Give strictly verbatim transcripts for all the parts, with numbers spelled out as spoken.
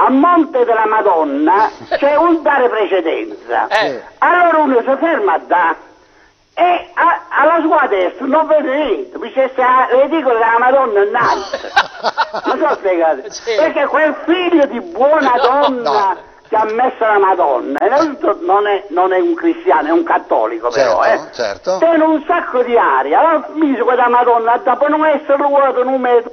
a monte della Madonna c'è un dare precedenza. Eh. Allora uno si ferma a da e a, alla sua destra non vede niente, mi c'è le edicole della Madonna innanzi. Non so spiegare, Sì. perché quel figlio di buona donna no. che ha messo la Madonna, innanzitutto non è, non è un cristiano, è un cattolico però, Certo, eh. certo. Tiene un sacco di aria, allora mise quella Madonna, dopo non essere ruoto un metro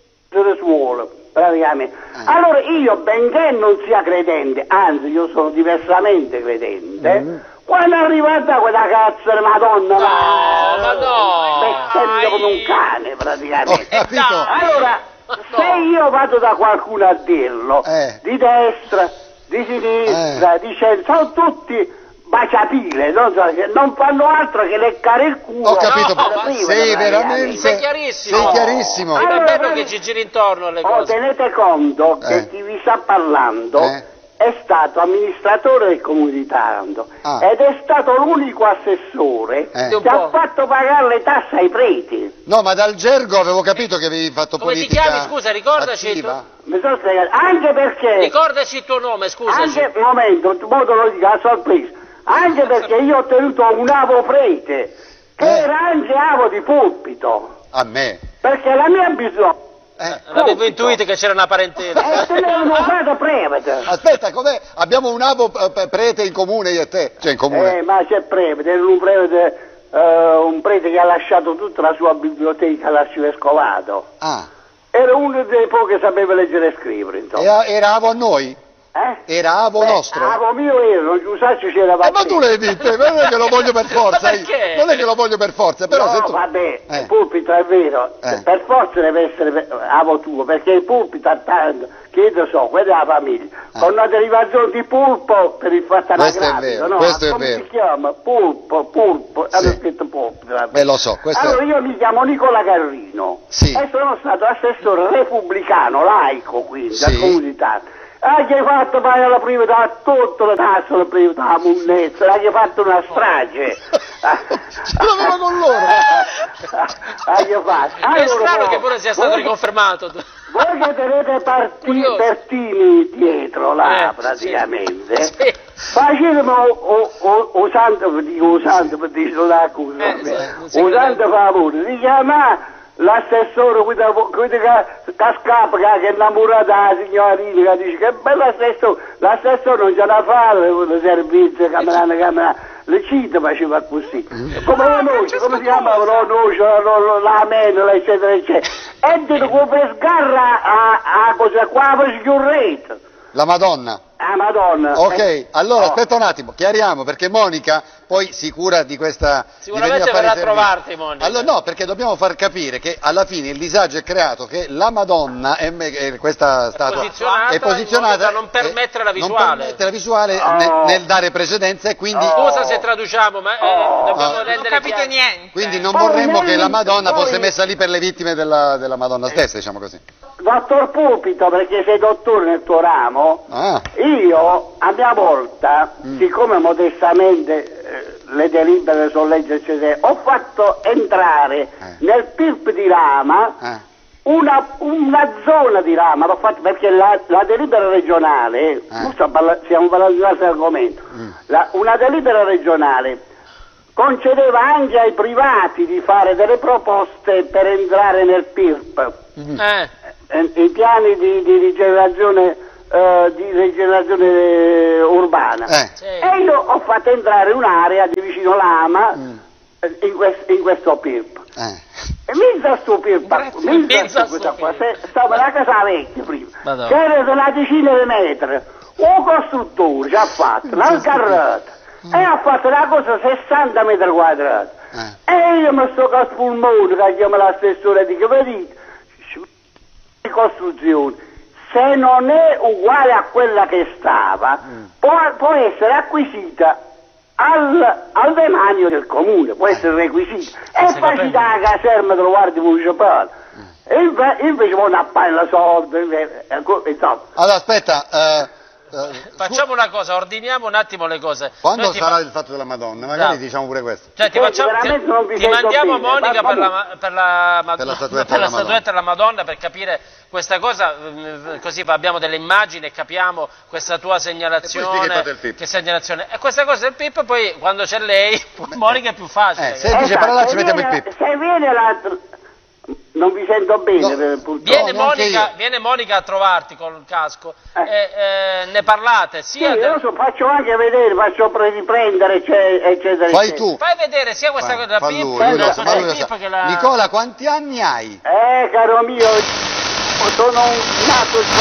di suolo, praticamente. Eh. Allora io, benché non sia credente, anzi io sono diversamente credente, Mm. quando è arrivata quella cazzo di Madonna, No, ma no! mettendo come un cane Ho praticamente. capito. Allora, se io vado da qualcuno a dirlo, Eh. di destra, di sinistra, di centro, sono tutti baciapile, non, so, che non fanno altro che leccare il culo. Ho capito, No, ma prima, sei praticamente. veramente... Sei chiarissimo. Sei chiarissimo. È Allora, bello vedi- che ci giri intorno alle Oh, cose. tenete conto che Eh. chi vi sta parlando Eh. è stato amministratore del comune di Taranto Ah. ed è stato l'unico assessore Eh. che ha fatto pagare le tasse ai preti. No, ma dal gergo avevo capito che avevi fatto Come ti politica chiami? Scusa, ricordaci il attiva. Mi sono spiegato, anche perché, Ricordaci il tuo nome, scusaci. anche, un momento, mo te lo dico a sorpresa, anche perché io ho tenuto un avo prete, che Eh. era anche avo di pulpito, A me. perché la mia bisogna Eh. L'avevo intuito che c'era una parentela. è tenere un frate prevede. Aspetta, com'è? Abbiamo un avo eh, prete in comune io e te. Cioè in comune. Eh, ma c'è prevede, un prevede, eh, un prete che ha lasciato tutta la sua biblioteca all'arcivescovato. Ah. Era uno dei pochi che sapeva leggere e scrivere, insomma. Era, era avo a noi? Eh? Era avo Beh, nostro? avo mio era, non Giusaccio c'era Eh, ma tu l'hai detto, non è che lo voglio per forza. Ma perché? Non è che lo voglio per forza, però no, se tu... vabbè, Eh. il pulpito è vero, Eh. per forza deve essere per- avo tuo, perché il pulpito a tanto, che io so, quella è la famiglia, con una derivazione di pulpo per il fatto Questo è anagrafico, vero, no? questo è Come vero. si chiama? Pulpo, pulpo, Sì. hanno scritto pulpito. vabbè. Beh, lo so, questo Allora è... io mi chiamo Nicola Carrino Sì. e sono stato assessore repubblicano, laico quindi, Sì. al comunità. Ah, che hai fatto pagare la prima da tutto le tasse, la prima da munnezza, hai fatto una strage. Ce l'avevo con loro. Ah, che fatto? È Allora, strano no, che pure sia stato voi- riconfermato. Voi che tenete parti, Curioso. Pertini dietro là, Eh, praticamente, sì. facete o, o, o santo, dico o santo per dirlo da accusa, Eh, sì, non si o crede. santo favore, di chiamare l'assessore, quello quello che che scappa, che è innamorato della signorina, che dice che bello assessore, l'assessore non ce la fa, il servizio, camerano, camerano, le cite faceva così, come la noce, come si chiama, la noce, la- la menola, eccetera, eccetera, e dico come sgarra a, a cosa qua, per schiurrete, La Madonna. ah Madonna. Ok, Eh, allora oh. aspetta un attimo, chiariamo, perché Monica poi si cura di questa... di Sicuramente venire a fare verrà a i servizi. trovarti, Monica. Allora, no, perché dobbiamo far capire che alla fine il disagio è creato che la Madonna, è, me- è questa statua, posizionata è posizionata in modo da non permettere la eh, visuale. non permette la visuale Oh. nel, nel dare precedenza e quindi, Oh. Scusa se traduciamo, ma eh, Oh. dobbiamo Ah. rendere Non ho capito chiaro. niente. quindi non Poi vorremmo lei- che la Madonna poi- fosse messa lì per le vittime della, della Madonna stessa, diciamo così. Dottor Pulpito, perché sei dottore nel tuo ramo, Ah, io a mia volta, Mm. siccome modestamente eh, le delibere sono legge eccetera, ho fatto entrare Eh. nel P I R P di Rama ah, una, una zona di Rama, l'ho fatto perché la, la delibera regionale, non sto parla- stiamo parlando di un altro argomento, Mm. la- una delibera regionale concedeva anche ai privati di fare delle proposte per entrare nel P I R P. Eh, Eh, i piani di, di rigenerazione eh, di rigenerazione urbana eh, sì. e io ho fatto entrare un'area di vicino Lama Mm. eh, in, quest- in questo P I R P eh. e mizza sto P I R P Grazie, mizza mizza sto questa sto qua P I R P. se- stava la casa vecchia prima Madonna. c'era una decina di metri un costruttore ci ha fatto la carretta e ha fatto una cosa sessanta metri quadrati Eh. e io mi sto col polmone che chiama l'assessore e dico vedete di costruzione, se non è uguale a quella che stava, può, può essere acquisita al, al demanio del comune, può essere requisita. E Si va facita la caserma del guardia municipale. E inve- invece vanno a fare la soldi, eh, ecco, insomma. Allora aspetta, eh, eh, Facciamo una cosa, ordiniamo un attimo le cose. Quando Noi ti sarà fa- il fatto della Madonna? Magari No. diciamo pure questo. Cioè, ti, Senti, facciamo, veramente non vi ti, ti sento mandiamo bene, Monica ma- per la, per la, Per la statuetta per la della Madonna. statuetta della Madonna per capire questa cosa, mm, così abbiamo delle immagini e capiamo questa tua segnalazione. spieghetto del P I P. Che segnalazione. E questa cosa del P I P poi quando c'è lei, Monica è più facile. Eh, se dice parolacce se mettiamo il viene- pip. Se viene l'altro... Non vi sento bene, No. eh, purtroppo. Viene, No, neanche Monica, io. viene Monica a trovarti col casco Eh. e eh, ne parlate Sì, sia io del- so, faccio anche vedere, faccio pre- riprendere, eccetera, eccetera. Fai eccetera. tu. Fai vedere sia questa cosa da Fa P I P, lui, la lui lo sa, cosa ma lui del lo P I P sa. che la... Nicola, quanti anni hai? Eh, caro mio, sono un nato il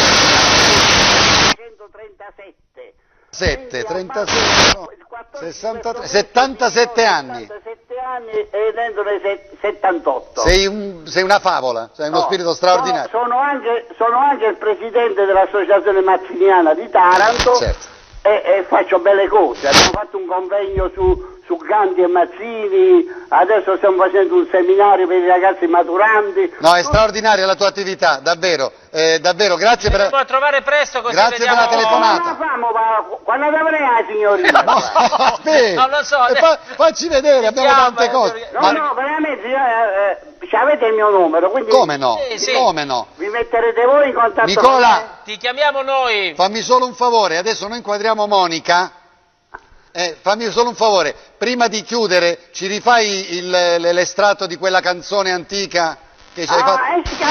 millenovecentotrentasette. sette, trentasei, no, sessantatré, settantasette anni. settantasette anni e dentro le set- settantotto. Sei, un- sei una favola, sei uno No, spirito straordinario. Sono, sono anche, sono anche il presidente dell'associazione mazziniana di Taranto. Certo. E, e faccio belle cose, abbiamo fatto un convegno su, su Ganti e Mazzini, adesso stiamo facendo un seminario per i ragazzi maturanti. No, è straordinaria la tua attività, davvero, eh, davvero, grazie Ci vengo per... a trovare presto così Grazie per vediamo... la telefonata. Ma famo, ma quando avrei la signorina? No, aspetta, Non lo so, e fa- facci vedere, abbiamo Chiama, tante cose. No, Ma no, veramente, eh, eh, avete il mio numero, quindi come no? Sì, sì. Come no? vi metterete voi in contatto Nicola, con me? Ti chiamiamo noi. fammi solo un favore, adesso noi inquadriamo Monica. Eh, fammi solo un favore, prima di chiudere ci rifai il- l'estratto di quella canzone antica che ci hai fatto? Ah, esca...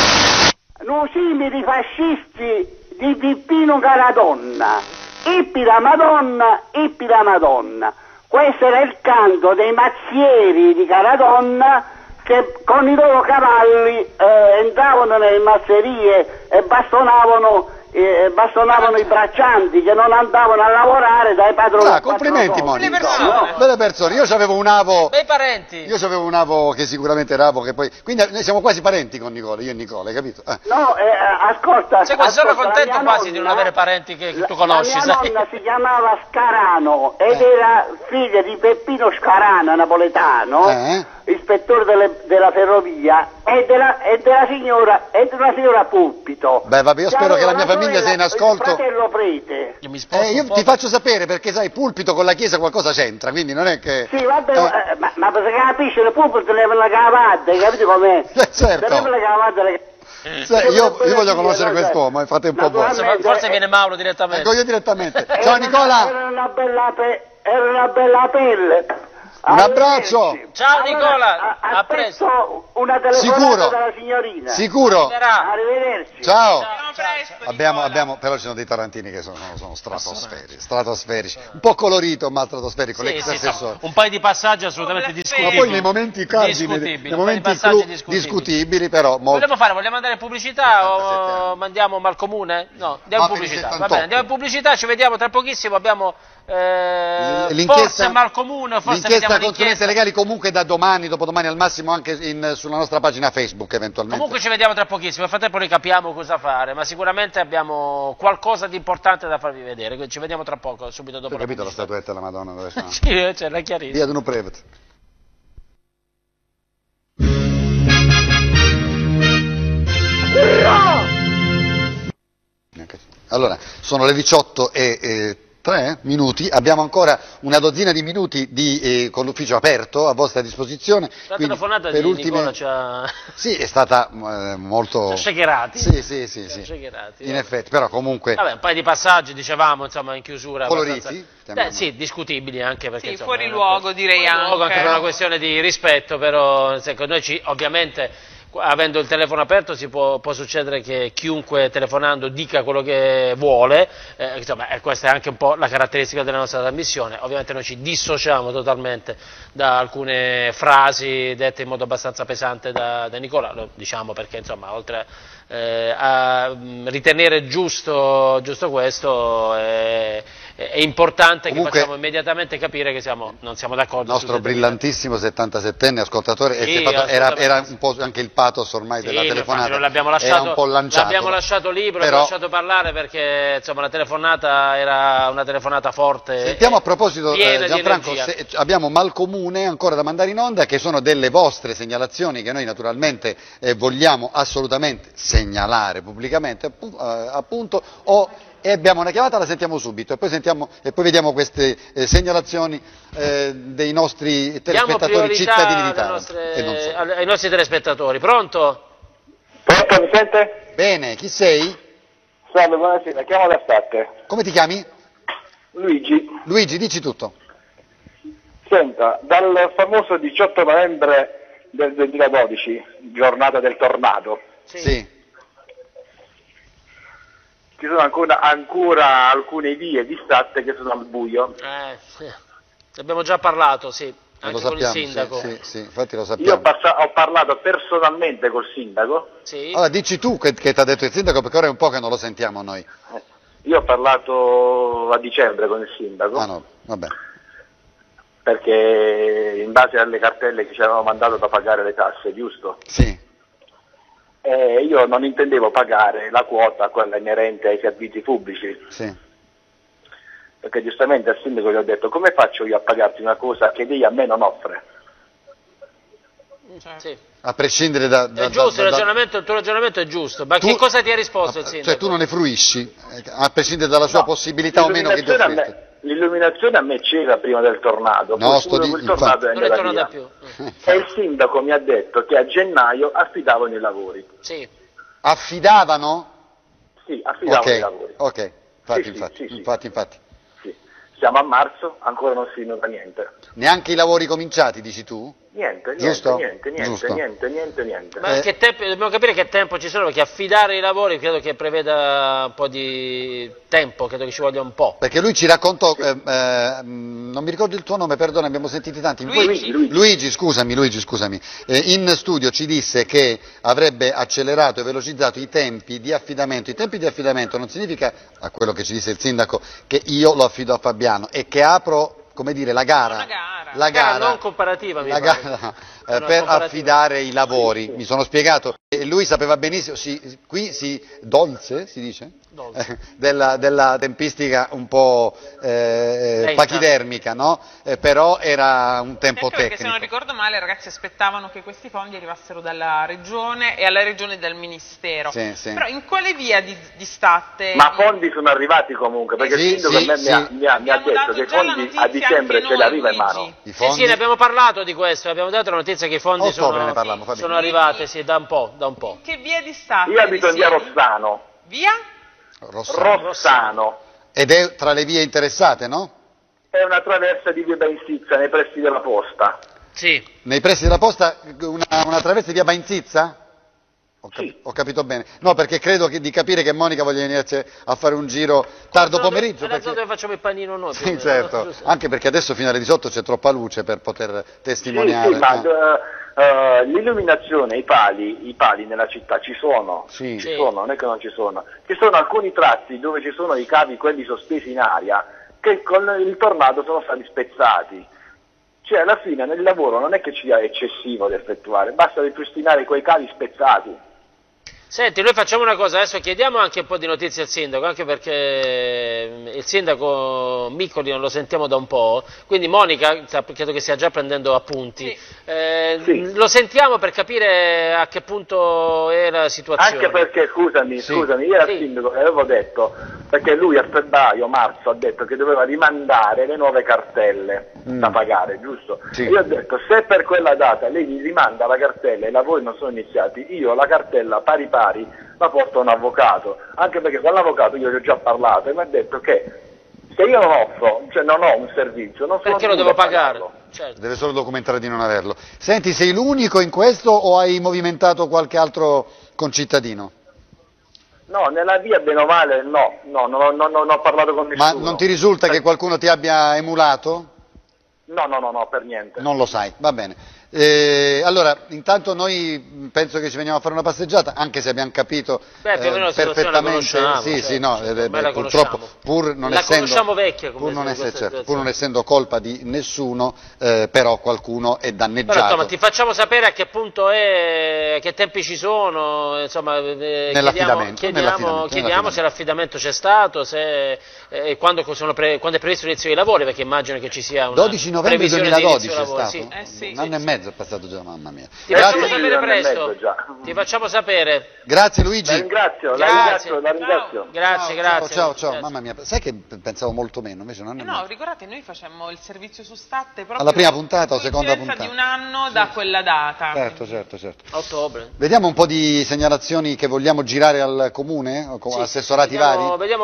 Non simili fascisti di Pippino Caradonna. Ippi la Madonna, ippi la Madonna. Questo era il canto dei mazzieri di Caradonna che con i loro cavalli eh, entravano nelle masserie e bastonavano, eh, bastonavano i braccianti che non andavano a lavorare dai padroni. Ah, complimenti Belle Monica. persone. Belle persone, io avevo un avo, Bei parenti. io avevo un avo che sicuramente era avo che poi, quindi noi siamo quasi parenti con Nicola, io e Nicola, hai capito? Eh. No, eh, ascolta. Cioè, guarda, sono ascolta, la contento mia quasi di non avere parenti che la- tu conosci, La mia sai? nonna si chiamava Scarano ed Eh. era figlia di Peppino Scarano, napoletano, Eh. ispettore delle- della ferrovia, e della, e della signora e della signora Pulpito. Beh, vabbè, io Che spero che la aveva mia famiglia sia in sorella- ascolto. Il fratello prete. Io mi sposto Eh, io un po'. ti faccio sapere perché sai, Pulpito con la chiesa qualcosa c'entra, quindi non è che... Sì, vabbè, Eh. eh, ma, ma se capisci, le Pulpito leva la cavata, capite com'è? Eh, certo. Leva la cavata, le... Sai, io, io voglio conoscere Naturalmente. quest'uomo, eh, fate un po' voi. Forse, forse viene Mauro direttamente. Ecco io direttamente. Era Ciao una- Nicola, Era una bella, pe- era una bella pelle. Un abbraccio. Arrivederci. Ciao, Allora, Nicola, a- a aspetto presto. una telefonata Sicuro. dalla signorina. sicuro. Arriverà. Arrivederci. Ciao. Ciao, ciao. Abbiamo, abbiamo, però ci sono dei tarantini che sono, sono stratosferici, stratosferici, un po' colorito ma stratosferico, Sì, l'ex sì, sì. assessore. Un paio di passaggi assolutamente Ma discutibili. poi nei momenti cardine, Discutibili, nei un paio di momenti passaggi clou- discutibili. discutibili, però molto. Vogliamo fare, vogliamo andare in pubblicità settantasette o anni. mandiamo Malcomune? No, andiamo No, in per i pubblicità. Va settantotto. bene, andiamo in pubblicità, ci vediamo tra pochissimo, abbiamo eh, L'inchiesta- forse Malcomune, forse L'inchiesta vediamo consulenze l'inchiesta. legali comunque da domani, dopodomani al massimo anche in- sulla nostra pagina Facebook eventualmente. Comunque ci vediamo tra pochissimo, nel frattempo noi capiamo cosa fare, ma sicuramente abbiamo qualcosa di importante da farvi vedere, quindi ci vediamo tra poco, subito dopo Hai la capito la pubblicità. statuetta della Madonna dove sta? Sì, eh, c'è la chiarissima. Via Dunu Prevet. Allora, sono le diciotto e eh, tre minuti, abbiamo ancora una dozzina di minuti di, eh, con l'ufficio aperto a vostra disposizione. La quindi telefonata per di ultime- Nicola ci ha Sì, è stata eh, molto... ci ha shakerati. Sì, sì, sì, sì. Shakerati, In vabbè. effetti, però comunque... Vabbè, un paio di passaggi, dicevamo, insomma, in chiusura. Coloriti? abbastanza- Chiamiamo. Eh, sì, discutibili anche perché... Sì, insomma, fuori è una luogo, cosa- direi fuori luogo anche. per una questione di rispetto, però, nel senso, noi ci, ovviamente, avendo il telefono aperto, si può, può succedere che chiunque telefonando dica quello che vuole, eh, insomma, e questa è anche un po' la caratteristica della nostra trasmissione. Ovviamente noi ci dissociamo totalmente da alcune frasi dette in modo abbastanza pesante da, da Nicola, lo diciamo perché, insomma, oltre eh, a mh, ritenere giusto, giusto questo, eh, è, è importante Comunque, che facciamo immediatamente capire che siamo, non siamo d'accordo. Il nostro brillantissimo settantasettenne ascoltatore, sì, e fatto, era, era un po' anche il pathos ormai sì, della telefonata, non l'abbiamo lasciato, era un po' lanciato. L'abbiamo lasciato libero, però... l'abbiamo lasciato parlare perché insomma la telefonata era una telefonata forte. Sentiamo a proposito, eh, Gianfranco, di se abbiamo Malcomune ancora da mandare in onda, che sono delle vostre segnalazioni che noi naturalmente eh, vogliamo assolutamente segnalare pubblicamente, appunto, o e abbiamo una chiamata, la sentiamo subito e poi, sentiamo, e poi vediamo queste eh, segnalazioni eh, dei nostri telespettatori cittadini di Taranto. Nostre, e non so. Ai nostri telespettatori, pronto? Pronto, mi sente? Bene, chi sei? Salve, buonasera, chiamo da Statte. Come ti chiami? Luigi. Luigi, dici tutto. Senta, dal famoso diciotto novembre del duemiladodici, giornata del tornado, Sì. sì. ci sono ancora, ancora alcune vie di Statte che sono al buio. Eh, sì. Ne abbiamo già parlato, sì, anche Lo sappiamo, con il sindaco. sì, sì, sì, infatti lo Io sappiamo. ho, passa- ho parlato personalmente col sindaco. Sì. Allora dici tu che, che ti ha detto il sindaco, perché ora è un po' che non lo sentiamo noi. Eh, Io ho parlato a dicembre con il sindaco, Ah no, vabbè. perché in base alle cartelle che ci avevano mandato da pagare le tasse, giusto? Sì. Eh, io non intendevo pagare la quota, quella inerente ai servizi pubblici, Sì. perché giustamente al sindaco gli ho detto: come faccio io a pagarti una cosa che lei a me non offre? Sì. A prescindere da... da È giusto, da- il, da- ragionamento, il tuo ragionamento è giusto, ma Tu- che cosa ti ha risposto il Ah, sindaco? Cioè tu non ne fruisci, eh, a prescindere dalla sua No, possibilità o meno che ti l'illuminazione a offrite. me- L'illuminazione a me c'era prima del tornado, No, poi sto pure di- quel tornado è Non è andata tornata via. più. E il sindaco mi ha detto che a gennaio affidavano i lavori. Sì. Affidavano? Sì, affidavano i Ok, lavori. ok, infatti, Sì, sì, infatti, sì, sì. infatti, infatti. Sì. Siamo a marzo, ancora non si nota niente. Neanche i lavori cominciati, dici tu? Niente, niente, Giusto? niente, niente, Giusto. niente, niente, niente. Ma Eh. che tempo, dobbiamo capire che tempo ci sono, perché affidare i lavori credo che preveda un po' di tempo, credo che ci voglia un po'. Perché lui ci raccontò, eh, eh, mh, non mi ricordo il tuo nome, perdona, abbiamo sentiti tanti. Luigi, Luigi, Luigi. scusami, Luigi, scusami. Eh, in studio ci disse che avrebbe accelerato e velocizzato i tempi di affidamento. I tempi di affidamento non significa, a quello che ci disse il sindaco, che io lo affido a Fabiano e che apro, come dire, la gara. Una gara. La Gara gara, non comparativa, mi la pare. gara eh, Una per comparativa. affidare i lavori. Mi sono spiegato. E lui sapeva benissimo, si, qui si, dolce si dice? Dolce. Eh, della, della tempistica un po' eh, Lenta. pachidermica, no? Eh, però era un tempo Anche perché se non tecnico. ricordo male i ragazzi aspettavano che questi fondi arrivassero dalla regione e alla regione dal ministero. Sì, sì. Però in quale via di, di Statte? Ma fondi sono arrivati comunque, perché Sì, il sindaco sì, a me mi, ha, sì. mi ha- mi ha Abbiamo detto dato che i già la fondi notizia a dicembre anche ce li noi, arriva in Luigi. mano. I Sì, fondi? sì, ne abbiamo parlato di questo, abbiamo dato la notizia che i fondi Ottobre sono, ne parliamo, Fabio. sono arrivati, sì, da un po', da un po'. Che via di Statte? Io abito in via risiedi? Rossano, Via? Rossano. Rossano, Ed è tra le vie interessate, no? è una traversa di via Bensizza nei pressi della posta. Sì, Nei pressi della posta una, una traversa di via Bainzizza? Ho, cap- Sì. ho capito bene. No, perché credo che- di capire che Monica voglia venirci a fare un giro tardo pomeriggio. È la zona Perché... dove facciamo il panino noi. più o Sì, meno, certo, giusto? anche perché adesso fino alle diciotto c'è troppa luce per poter Sì, testimoniare. sì, ma eh. eh, eh, l'illuminazione, i pali, i pali nella città ci sono, Sì. ci Sì. sono, non è che non ci sono. Ci sono alcuni tratti dove ci sono i cavi, quelli sospesi in aria, che con il tornado sono stati spezzati. Cioè alla fine nel lavoro non è che ci sia eccessivo da effettuare, basta ripristinare quei cavi spezzati. Senti, noi facciamo una cosa, adesso chiediamo anche un po' di notizie al sindaco, anche perché il sindaco Miccoli non lo sentiamo da un po', quindi Monica sta- credo che stia già prendendo appunti. Sì. Eh, Sì. Lo sentiamo per capire a che punto è la situazione. Anche perché, scusami, Sì. scusami, io al Sì. sindaco avevo detto, perché lui a febbraio, marzo ha detto che doveva rimandare le nuove cartelle Mm. da pagare, giusto? Sì. Io ho detto, se per quella data lei mi rimanda la cartella e i lavori non sono iniziati, io la cartella pari pari la porto a un avvocato, anche perché con l'avvocato io gli ho già parlato e mi ha detto che se io non offro, cioè non ho un servizio, non sono Perché lo tenuto devo a pagare? pagarlo. Certo. Deve solo documentare di non averlo. Senti, sei l'unico in questo o hai movimentato qualche altro concittadino? No, nella via bene o male no, no, non, non- non ho parlato con Ma nessuno. non ti risulta che Per- qualcuno ti abbia emulato? No, no, no, no, per niente. Non lo sai, va bene. Eh, allora, intanto noi penso che ci veniamo a fare una passeggiata, anche se abbiamo capito Beh, più o meno eh, la situazione la perfettamente, conosciamo, sì, certo, sì, no, certo, eh, ormai la purtroppo, conosciamo. pur non La essendo, conosciamo vecchia come pur non, questa essere, certo, pur situazione. non essendo colpa di nessuno, eh, però qualcuno è danneggiato. Però insomma ti facciamo sapere a che punto è, che tempi ci sono, insomma, eh, chiediamo, Nell'affidamento, chiediamo, nell'affidamento, chiediamo se l'affidamento c'è stato, se, eh, quando, sono pre, quando è previsto l'inizio dei lavori, perché immagino che ci sia una dodici novembre previsione duemiladodici di è inizio stato? lavori. Sì. Eh sì, un anno sì, e mezzo è passato già, mamma mia. Ti Eh, facciamo sì, sapere un anno e presto, mezzo già. ti facciamo sapere. Grazie La Luigi. ringrazio, la Grazie. ringrazio, la ringrazio. Grazie, Ciao, grazie. ciao, ciao, Grazie. mamma mia, sai che pensavo molto meno, invece non è Eh no, mezzo. ricordate, noi facemmo il servizio su Statte proprio Alla prima puntata o in seconda coincidenza puntata? di un anno da quella data. Certo, certo, certo. A ottobre. Vediamo un po' di segnalazioni che vogliamo girare al comune, o co- Sì, assessorati vediamo- vari? vediamo